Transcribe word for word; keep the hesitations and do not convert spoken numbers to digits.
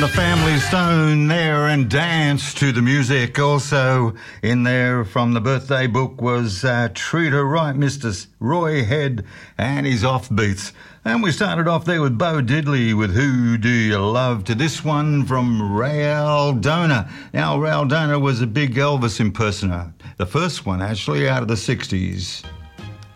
the Family Stone there and dance to the music. Also in there from the birthday book was uh, Treat Her Right, Mister Roy Head and his Offbeats. And we started off there with Bo Diddley with Who Do You Love, to this one from Ray Aldona. Now, Ray Aldona was a big Elvis impersonator. The first one, actually, out of the sixties.